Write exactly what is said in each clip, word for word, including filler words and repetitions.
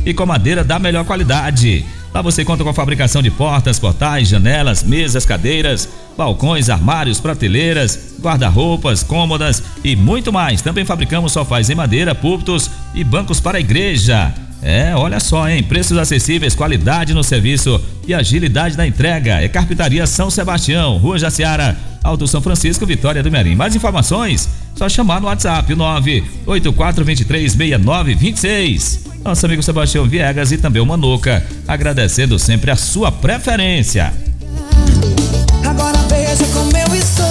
e com madeira da melhor qualidade. Lá você conta com a fabricação de portas, portais, janelas, mesas, cadeiras, balcões, armários, prateleiras, guarda-roupas, cômodas e muito mais. Também fabricamos sofás em madeira, púlpitos e bancos para a igreja. É, olha só, hein? Preços acessíveis, qualidade no serviço e agilidade na entrega. É Carpintaria São Sebastião, Rua Jaciara, Alto São Francisco, Vitória do Mearim. Mais informações? Só chamar no WhatsApp, nove oito quatro dois três seis nove dois seis. Nosso amigo Sebastião Viegas e também o Manuca, agradecendo sempre a sua preferência. Agora veja como eu estou,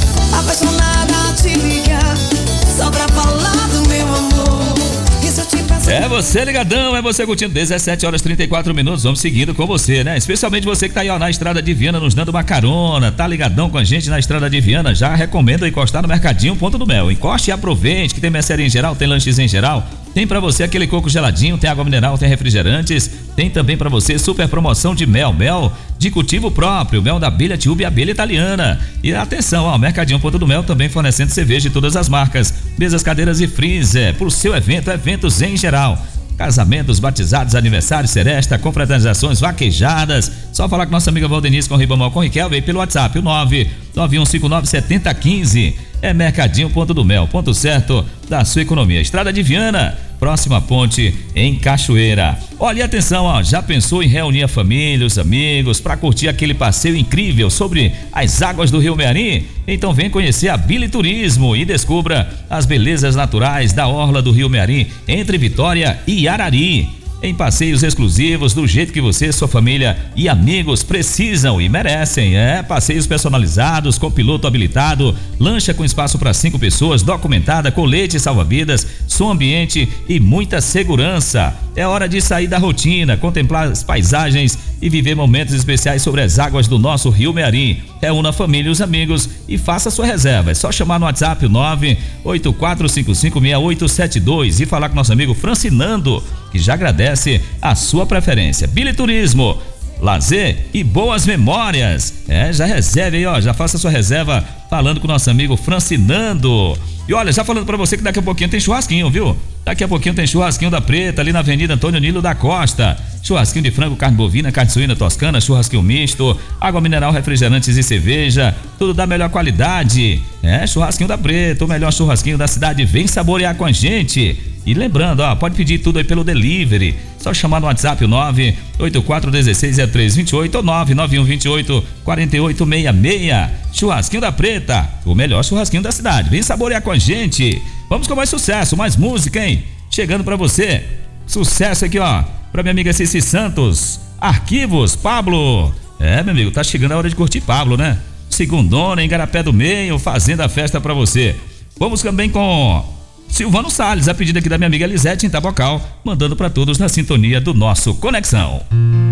apaixonada a te ligar, só pra falar do meu amor. Isso eu te peço. É você ligadão, é você curtindo. Dezessete horas e trinta e quatro minutos, vamos seguindo com você, né? Especialmente você que tá aí ó, na estrada de Viana nos dando uma carona, tá ligadão com a gente na estrada de Viana, já recomendo encostar no Mercadinho Ponto do Mel. Encoste e aproveite que tem mercearia em geral, tem lanches em geral. Tem pra você aquele coco geladinho, tem água mineral, tem refrigerantes, tem também pra você super promoção de mel, mel de cultivo próprio, mel da abelha tiúba e abelha italiana. E atenção, ó, Mercadinho Ponto do Mel também fornecendo cerveja de todas as marcas, mesas, cadeiras e freezer, pro seu evento, eventos em geral. Casamentos, batizados, aniversários, seresta, confraternizações, vaquejadas. Só falar com nossa amiga Valdenice com Ribamão com Riquelme pelo WhatsApp, o nove nove um cinco nove sete zero um cinco. É Mercadinho Ponto do Mel, ponto certo da sua economia. Estrada de Viana, próxima ponte em Cachoeira. Olha, atenção, ó, já pensou em reunir a família, os amigos, para curtir aquele passeio incrível sobre as águas do Rio Mearim? Então vem conhecer a Bili Turismo e descubra as belezas naturais da orla do Rio Mearim, entre Vitória e Arari. Em passeios exclusivos, do jeito que você, sua família e amigos precisam e merecem. É, passeios personalizados, com piloto habilitado, lancha com espaço para cinco pessoas, documentada, colete salva-vidas, som ambiente e muita segurança. É hora de sair da rotina, contemplar as paisagens e viver momentos especiais sobre as águas do nosso Rio Mearim. Reúna a família e os amigos e faça sua reserva. É só chamar no WhatsApp o nove oito quatro cinco cinco seis oito sete dois e falar com nosso amigo Francinando, que já agradece a sua preferência. Bili Turismo, lazer e boas memórias. É, já reserve aí, ó, já faça a sua reserva falando com o nosso amigo Francinando. E olha, já falando pra você que daqui a pouquinho tem churrasquinho, viu? Daqui a pouquinho tem churrasquinho da Preta, ali na Avenida Antônio Nilo da Costa. Churrasquinho de frango, carne bovina, carne suína toscana, churrasquinho misto, água mineral, refrigerantes e cerveja, tudo da melhor qualidade. É, churrasquinho da Preta, o melhor churrasquinho da cidade. Vem saborear com a gente. E lembrando, ó, pode pedir tudo aí pelo delivery. Só chamar no WhatsApp o nove oito quatro um seis zero três dois oito ou nove nove um dois oito quatro oito seis seis. Churrasquinho da Preta, o melhor churrasquinho da cidade. Vem saborear com a gente. Vamos com mais sucesso, mais música, hein? Chegando pra você. Sucesso aqui, ó, pra minha amiga Cici Santos. Arquivos, Pablo. É, meu amigo, tá chegando a hora de curtir Pablo, né? Segundona, em Garapé do Meio, fazendo a festa pra você. Vamos também com Silvano Salles, a pedido aqui da minha amiga Elisete em Tabocal, mandando pra todos na sintonia do nosso Conexão.